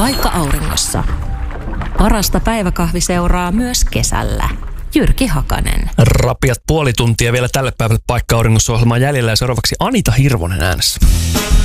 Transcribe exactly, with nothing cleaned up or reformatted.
Paikka auringossa. Parasta päiväkahvi seuraa myös kesällä. Jyrki Hakanen. Rapiat puoli tuntia vielä tälle päivälle Paikka auringossa -ohjelmaa jäljellä ja seuraavaksi Anita Hirvonen äänessä.